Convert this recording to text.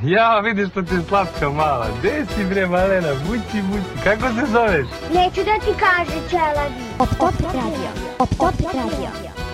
Ja, vidiš što ti je slatka mala. Gde si bre, malena? Buci. Kako se zoveš? Neću da ti kaže, ćelavi. Op top radio.